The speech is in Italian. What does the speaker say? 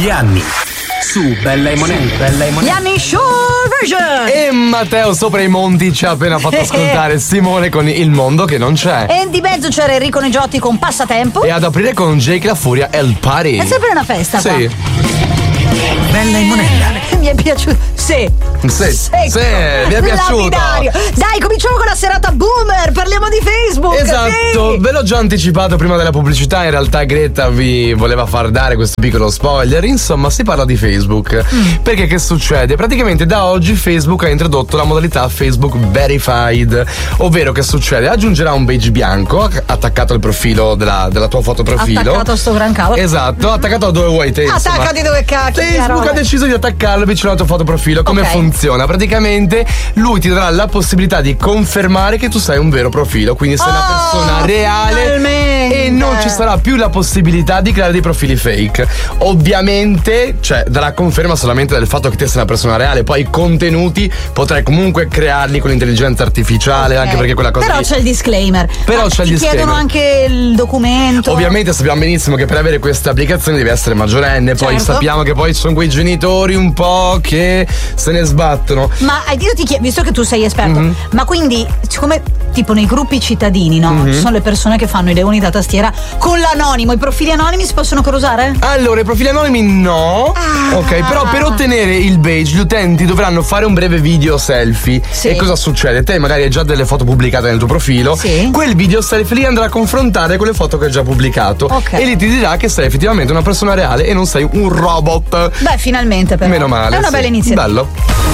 Gli anni su Bella e Monella. Gli anni show version. E Matteo sopra i monti ci ha appena fatto ascoltare Simone con Il mondo che non c'è. E di mezzo c'era Enrico Negiotti con Passatempo. E ad aprire con Jake La Furia e il Party. È sempre una festa qua. Sì. Bella e Monella. Mi è piaciuto. Sì, mi è piaciuto. Dai, cominciamo con la serata Boomer. Parliamo di Facebook. Esatto, sì. Ve l'ho già anticipato prima della pubblicità. In realtà Greta vi voleva far dare questo piccolo spoiler. Insomma, si parla di Facebook. Perché che succede? Praticamente da oggi Facebook ha introdotto la modalità Facebook Verified. Ovvero che succede? Aggiungerà un badge bianco attaccato al profilo della tua foto profilo. Attaccato a sto gran cavolo. Esatto, attaccato dove vuoi te. Attaccati dove cacchio. Facebook ha deciso di attaccarlo vicino alla tua foto profilo. Come funziona? Praticamente lui ti darà la possibilità di confermare che tu sei un vero profilo, quindi sei una persona reale e non ci sarà più la possibilità di creare dei profili fake. Ovviamente, darà conferma solamente del fatto che te sei una persona reale, poi i contenuti potrai comunque crearli con l'intelligenza artificiale, anche perché quella cosa. Però c'è il disclaimer. Ti chiedono anche il documento. Ovviamente sappiamo benissimo che per avere queste applicazioni devi essere maggiorenne, poi sappiamo che poi ci sono quei genitori un po' che se ne sbattono. Ma io ti chiedo, visto che tu sei esperto, ma quindi siccome tipo nei gruppi cittadini, no? Ci sono le persone che fanno i leoni da tastiera con l'anonimo, i profili anonimi si possono ancora usare? Allora, i profili anonimi no. Ok, però per ottenere il badge gli utenti dovranno fare un breve video selfie. Sì. E cosa succede? Te magari hai già delle foto pubblicate nel tuo profilo. Sì. Quel video selfie lì andrà a confrontare con le foto che hai già pubblicato. E lì ti dirà che sei effettivamente una persona reale e non sei un robot. Beh, finalmente però. Meno male. È una bella iniziativa. Bello.